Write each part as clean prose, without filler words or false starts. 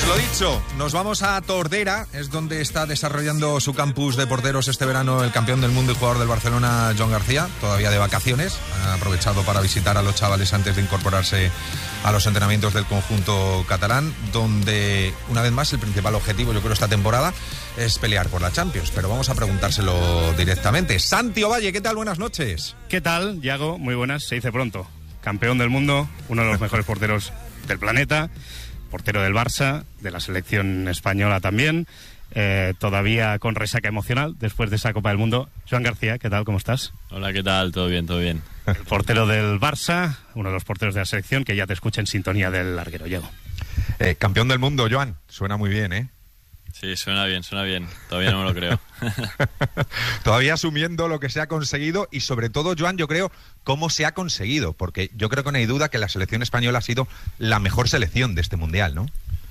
Pues lo dicho, nos vamos a Tordera, es donde está desarrollando su campus de porteros este verano el campeón del mundo y jugador del Barcelona, Joan García, todavía de vacaciones. Ha aprovechado para visitar a los chavales antes de incorporarse a los entrenamientos del conjunto catalán, donde, una vez más, el principal objetivo, yo creo, esta temporada es pelear por la Champions. Pero vamos a preguntárselo directamente. Santi Ovalle, ¿qué tal? Buenas noches. ¿Qué tal, Yago? Muy buenas, se dice pronto. Campeón del mundo, uno de los mejores porteros del planeta, portero del Barça, de la selección española también, todavía con resaca emocional después de esa Copa del Mundo. Joan García, ¿qué tal? ¿Cómo estás? Hola, ¿qué tal? Todo bien, todo bien. El portero del Barça, uno de los porteros de la selección, que ya te escucha en sintonía del larguero, Yago. Campeón del mundo, Joan, suena muy bien, ¿eh? Sí, suena bien. Todavía no me lo creo. Todavía asumiendo lo que se ha conseguido y, sobre todo, Joan, yo creo, cómo se ha conseguido. Porque yo creo que no hay duda que la selección española ha sido la mejor selección de este Mundial, ¿no?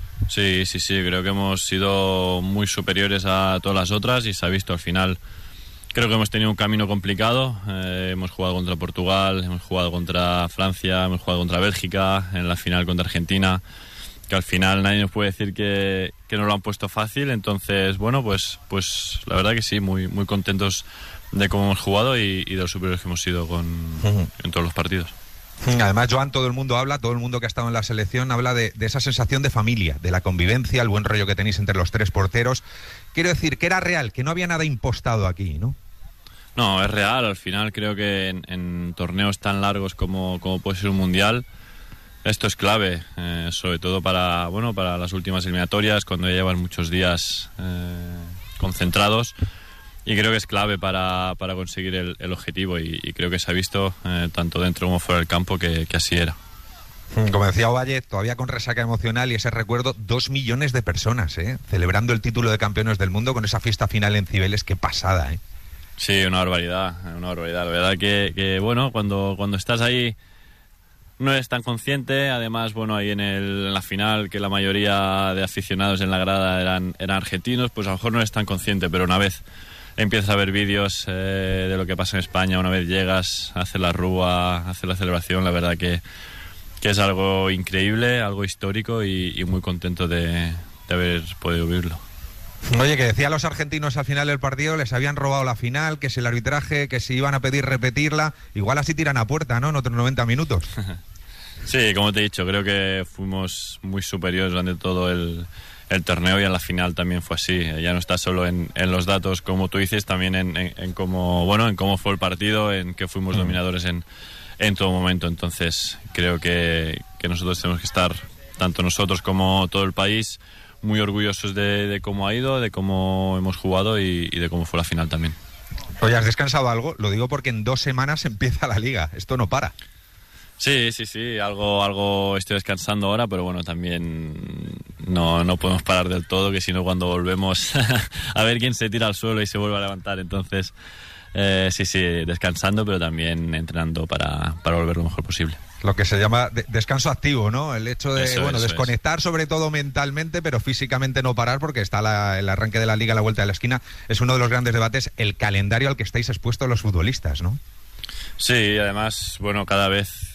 Sí. Creo que hemos sido muy superiores a todas las otras y se ha visto al final. Creo que hemos tenido un camino complicado. Hemos jugado contra Portugal, hemos jugado contra Francia, hemos jugado contra Bélgica, en la final contra Argentina, que al final nadie nos puede decir que nos lo han puesto fácil. Entonces, bueno, pues la verdad que sí, muy contentos de cómo hemos jugado y de los superiores que hemos sido en todos los partidos. Además, Joan, todo el mundo que ha estado en la selección habla de esa sensación de familia, de la convivencia, el buen rollo que tenéis entre los tres porteros. Quiero decir que era real, que no había nada impostado aquí, ¿no? No, es real. Al final creo que en torneos tan largos como puede ser un Mundial, esto es clave, sobre todo para las últimas eliminatorias, cuando ya llevan muchos días concentrados, y creo que es clave para conseguir el objetivo, y creo que se ha visto tanto dentro como fuera del campo que así era. Como decía Ovalle, todavía con resaca emocional y ese recuerdo, 2 millones de personas celebrando el título de campeones del mundo con esa fiesta final en Cibeles. Qué pasada, ¿eh? Sí, una barbaridad. La verdad que bueno, cuando estás ahí no eres tan consciente. Además, bueno, ahí en la final, que la mayoría de aficionados en la grada eran argentinos, pues a lo mejor no eres tan consciente, pero una vez empiezas a ver vídeos de lo que pasa en España, una vez llegas a hacer la rúa, a hacer la celebración, la verdad que es algo increíble, algo histórico, y muy contento de haber podido vivirlo. Oye, que decía los argentinos al final del partido, les habían robado la final, que si el arbitraje, que si iban a pedir repetirla, igual así tiran a puerta, ¿no?, en otros 90 minutos. Sí, como te he dicho, creo que fuimos muy superiores durante todo el torneo, y en la final también fue así. Ya no está solo en los datos, como tú dices, también en cómo fue el partido, en que fuimos dominadores en todo momento. Entonces creo que nosotros tenemos que estar, tanto nosotros como todo el país, muy orgullosos de cómo ha ido, de cómo hemos jugado y de cómo fue la final también. Oye, ¿has descansado algo? Lo digo porque en 2 semanas empieza la Liga, esto no para. Sí, algo estoy descansando ahora, pero bueno, también no podemos parar del todo, que si no, cuando volvemos a ver quién se tira al suelo y se vuelve a levantar. Entonces, sí, descansando, pero también entrenando para volver lo mejor posible. Lo que se llama descanso activo, ¿no? El hecho de desconectar, sobre todo mentalmente, pero físicamente no parar, porque está el arranque de la Liga a la vuelta de la esquina. Es uno de los grandes debates, el calendario al que estáis expuestos los futbolistas, ¿no? Sí, además, bueno, cada vez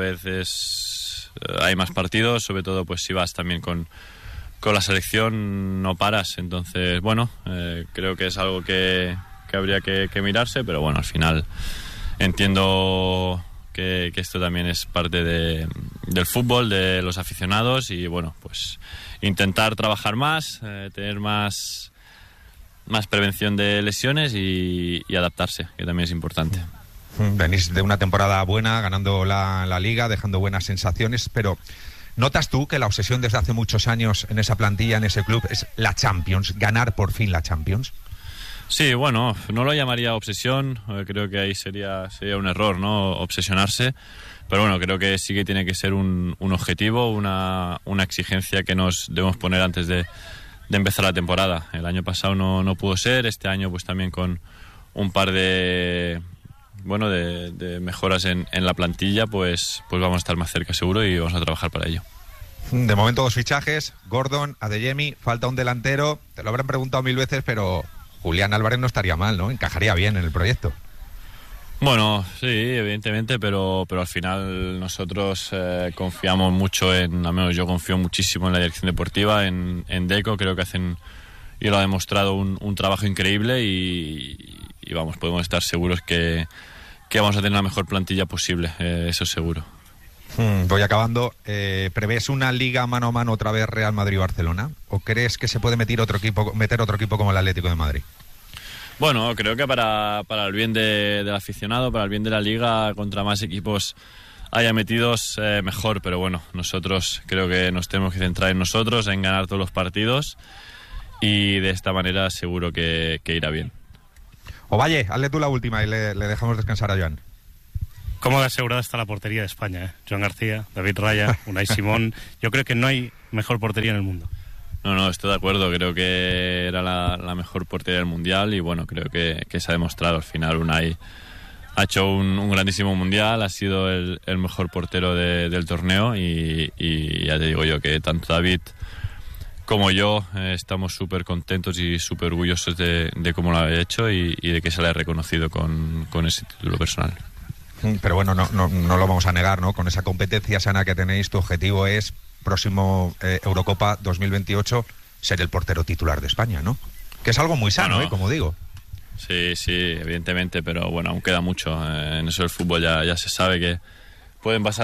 hay más partidos, sobre todo pues si vas también con la selección, no paras. Entonces, bueno, creo que es algo que habría que mirarse, pero bueno, al final entiendo que esto también es parte del fútbol, de los aficionados, y bueno, pues intentar trabajar más, tener más prevención de lesiones y adaptarse, que también es importante. Venís de una temporada buena, ganando la Liga, dejando buenas sensaciones, pero ¿notas tú que la obsesión desde hace muchos años en esa plantilla, en ese club, es la Champions, ganar por fin la Champions? Sí, bueno, no lo llamaría obsesión, creo que ahí sería un error, ¿no?, obsesionarse, pero bueno, creo que sí que tiene que ser un objetivo, una exigencia que nos debemos poner antes de empezar la temporada. El año pasado no pudo ser, este año pues también con un par de mejoras en la plantilla, pues vamos a estar más cerca seguro, y vamos a trabajar para ello. De momento 2 fichajes, Gordon, Adeyemi, falta un delantero, te lo habrán preguntado 1000 veces, pero Julián Álvarez no estaría mal, ¿no? Encajaría bien en el proyecto. Bueno, sí, evidentemente, pero al final nosotros confiamos mucho al menos yo confío muchísimo en la dirección deportiva, en Deco, creo que hacen, y lo ha demostrado, un trabajo increíble y vamos, podemos estar seguros que vamos a tener la mejor plantilla posible, eso seguro. Voy acabando. ¿Prevés una liga mano a mano otra vez Real Madrid-Barcelona? ¿O crees que se puede meter otro equipo como el Atlético de Madrid? Bueno, creo que para el bien del aficionado, para el bien de la liga, contra más equipos haya metidos, mejor. Pero bueno, nosotros creo que nos tenemos que centrar en nosotros, en ganar todos los partidos y de esta manera seguro que irá bien. Ovalle, hazle tú la última y le dejamos descansar a Joan. ¿Cómo de asegurada está la portería de España? Joan García, David Raya, Unai Simón. Yo creo que no hay mejor portería en el mundo. No, estoy de acuerdo. Creo que era la mejor portería del Mundial y bueno, creo que se ha demostrado. Al final Unai ha hecho un grandísimo Mundial, ha sido el mejor portero del torneo y ya te digo yo que tanto David como yo estamos súper contentos y súper orgullosos de cómo lo ha hecho y de que se le ha reconocido con ese título personal. Pero bueno, no lo vamos a negar, ¿no? Con esa competencia sana que tenéis, tu objetivo es, próximo Eurocopa 2028, ser el portero titular de España, ¿no? Que es algo muy sano, bueno, como digo. Sí, evidentemente, pero bueno, aún queda mucho. En eso del fútbol ya se sabe que pueden pasar